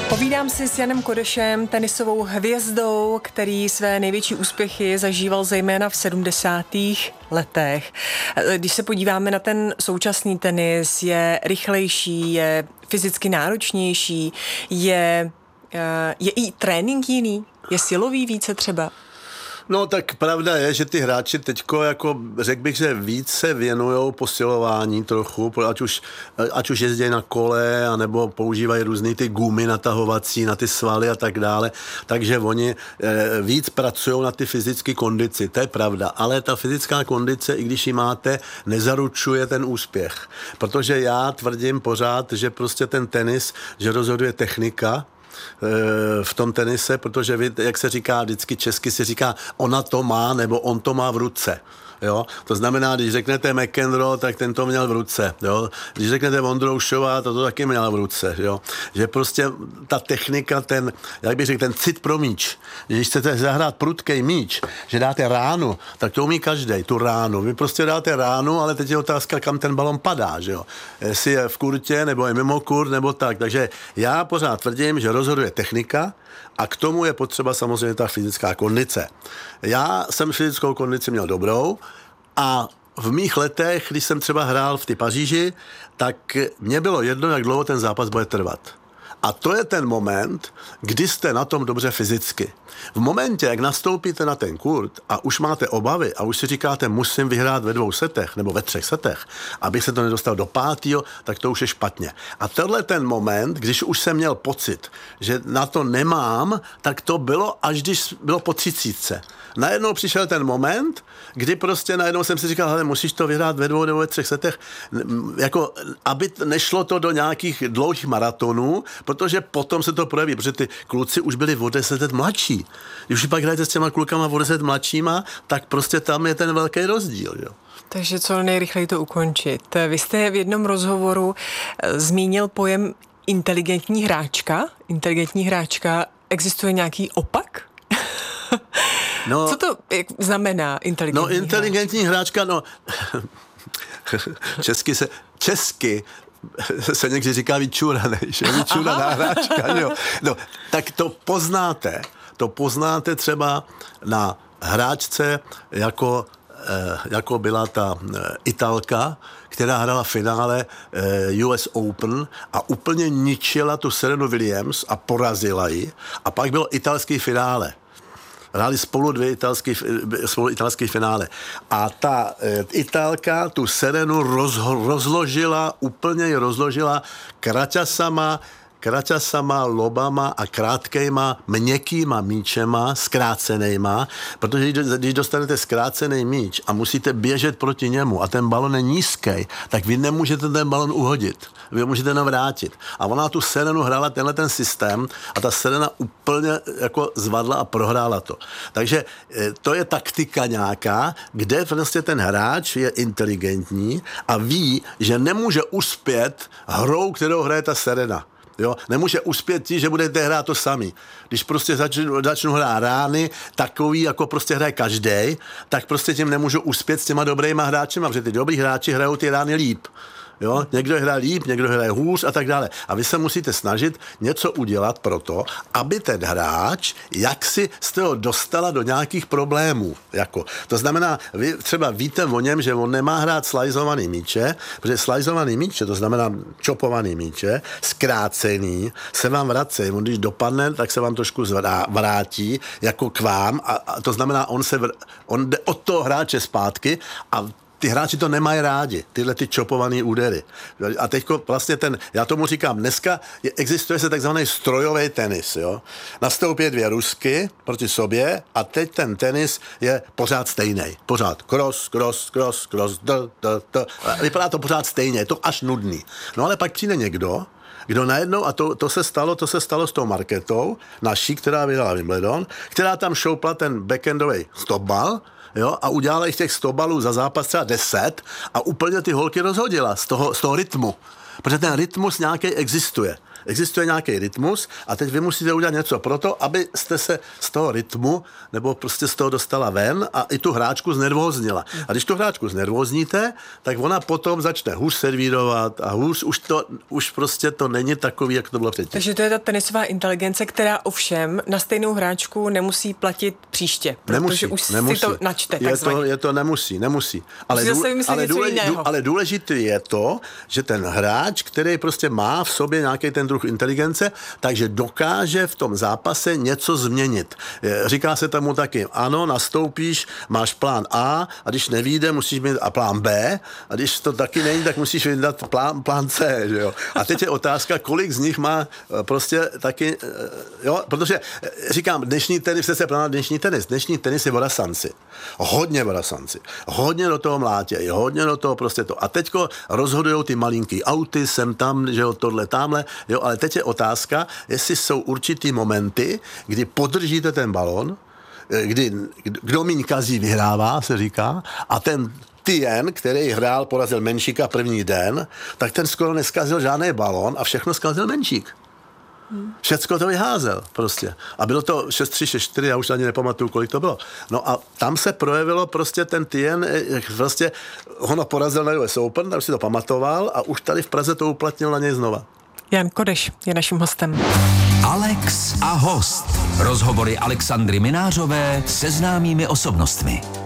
Povídám si s Janem Kodešem, tenisovou hvězdou, který své největší úspěchy zažíval zejména v 70. letech. Když se podíváme na ten současný tenis, je rychlejší, je fyzicky náročnější, je i trénink jiný, je silový více třeba? No tak pravda je, že ty hráči teďko, jako řekl bych, že víc se věnujou posilování trochu, ať už jezdí na kole, anebo používají různý ty gumy natahovací na ty svaly a tak dále, takže oni víc pracují na ty fyzické kondici, to je pravda, ale ta fyzická kondice, i když ji máte, nezaručuje ten úspěch, protože já tvrdím pořád, že prostě ten tenis, že rozhoduje technika, v tom tenise, protože jak se říká, vždycky česky se říká, ona to má, nebo on to má v ruce. Jo? To znamená, když řeknete McEnroe, tak ten to měl v ruce. Jo? Když řeknete Vondroušová, to taky měla v ruce. Jo? Že prostě ta technika, jak bych řekl, ten cit pro míč. Když chcete zahrát prudkej míč, že dáte ránu, tak to umí každej, tu ránu. Vy prostě dáte ránu, ale teď je otázka, kam ten balon padá. Že jo? Jestli je v kurtě, nebo je mimo kurt, nebo tak. Takže já pořád tvrdím, že rozhoduje technika, a k tomu je potřeba samozřejmě ta fyzická kondice. Já jsem fyzickou kondici měl dobrou a v mých letech, když jsem třeba hrál v ty Paříži, tak mně bylo jedno, jak dlouho ten zápas bude trvat. A to je ten moment, kdy jste na tom dobře fyzicky. V momentě, jak nastoupíte na ten kurt a už máte obavy a už si říkáte, musím vyhrát ve 2 setech nebo ve 3 setech, abych se to nedostal do 5., tak to už je špatně. A tenhle ten moment, když už jsem měl pocit, že na to nemám, tak to bylo, až když bylo po 30. Najednou přišel ten moment, kdy prostě najednou jsem si říkal, hele, musíš to vyhrát ve 2 nebo ve 3 setech, jako, aby nešlo to do nějakých dlouhých maratonů, protože potom se to projeví, protože ty kluci už byli o 10 let mladší. Když pak hrajete s těma klukama o 10 mladšíma, tak prostě tam je ten velký rozdíl. Jo. Takže co nejrychleji to ukončit. Vy jste v jednom rozhovoru zmínil pojem inteligentní hráčka. Inteligentní hráčka, existuje nějaký opak? No, co to znamená inteligentní hráčka? No, česky se někdy říká vyčuranej, že? Vyčuraná hráčka, jo. No, tak to poznáte třeba na hráčce, jako byla ta Italka, která hrála v finále US Open a úplně ničila tu Serenu Williams a porazila ji. A pak bylo italský finále. Hráli spolu italský finále. A ta Italka tu Serenu rozložila kraťasama, lobama a krátkejma, měkkýma míčema, zkrácenejma, protože když dostanete zkrácený míč a musíte běžet proti němu a ten balon je nízký, tak vy nemůžete ten balon uhodit. Vy můžete jenom vrátit. A ona tu Serenu hrála ten systém a ta Serena úplně jako zvadla a prohrála to. Takže to je taktika nějaká, kde vlastně ten hráč je inteligentní a ví, že nemůže uspět hrou, kterou hraje ta Serena. Jo? Nemůže uspět tí, že budete hrát to sami. Když prostě začnu hrát rány, takový, jako prostě hraje každej, tak prostě tím nemůžu uspět s těma dobrýma hráčima, protože ty dobrý hráči hrajou ty rány líp. Jo? Někdo hraje líp, někdo hraje hůř a tak dále. A vy se musíte snažit něco udělat pro to, aby ten hráč jaksi jste ho dostala do nějakých problémů. Jako. To znamená, vy třeba víte o něm, že on nemá hrát slajzovaný míče, protože slajzovaný míče, to znamená čopovaný míče, zkrácený, se vám vrací. On když dopadne, tak se vám trošku vrátí jako k vám a to znamená, on jde od toho hráče zpátky a ty hráči to nemají rádi, tyhle ty čopované údery. A teďko vlastně já tomu říkám, dneska existuje se takzvaný strojový tenis, jo. Nastoupí 2 Rusky proti sobě a teď ten tenis je pořád stejný. Pořád cross, vypadá to pořád stejně, je to až nudný. No ale pak přijde někdo, kdo najednou, a to se stalo s tou Marketou, naší, která vyhrala Wimbledon, která tam šoupla ten backendový stopbal, jo, a udělala jich těch 100 balů za zápas třeba 10 a úplně ty holky rozhodila z toho rytmu. Protože ten rytmus nějaký existuje. Existuje nějaký rytmus a teď vy musíte udělat něco pro to, abyste se z toho rytmu nebo prostě z toho dostala ven a i tu hráčku znervóznila. A když tu hráčku znervózníte, tak ona potom začne hůř servírovat a hůř už prostě to není takový, jak to bylo předtím. Takže to je ta tenisová inteligence, která ovšem na stejnou hráčku nemusí platit příště, protože už si to načte. Je to nemusí. Ale důležité je to, že ten hráč, který prostě má v sobě nějaký ten druh inteligence, takže dokáže v tom zápase něco změnit. Říká se tomu taky, ano, nastoupíš, máš plán A a když nevyjde, musíš mít a plán B a když to taky není, tak musíš vydat plán C, že jo. A teď je otázka, kolik z nich má prostě taky, jo, protože říkám, dnešní tenis, jste se ptal na dnešní tenis je vodasanci. Hodně vodasanci. Hodně do toho mlátějí, hodně do toho prostě to. A teďko rozhodujou ty malinký auty, sem tam, že jo, tohle, tamhle, jo, ale teď je otázka, jestli jsou určitý momenty, kdy podržíte ten balon, kdo míň kazí, vyhrává, se říká, a ten Tien, který porazil Menšíka první den, tak ten skoro neskazil žádný balon a všechno skazil Menšík. Všecko to vyházel prostě. A bylo to 6-3, 6-4, já už ani nepamatuju, kolik to bylo. No a tam se projevilo prostě ten Tien, prostě ono porazil na US Open, tam si to pamatoval a už tady v Praze to uplatnil na něj znova. Jan Kodeš je naším hostem. Alex a host. Rozhovory Alexandry Minářové se známými osobnostmi.